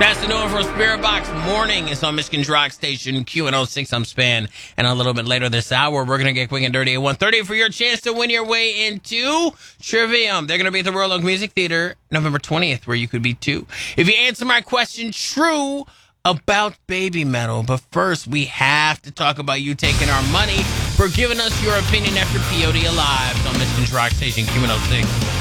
That's the new one from Spirit Box. Morning is on Michigan's Rock Station, QN06. I'm Span. And a little bit later this hour, we're going to get quick and dirty at 1:30 for your chance to win your way into Trivium. They're going to be at the Royal Oak Music Theater November 20th, where you could be too. If you answer my question true about Baby Metal. But first, we have to talk about you taking our money for giving us your opinion after POD Alive on Michigan's Rock Station, QN06.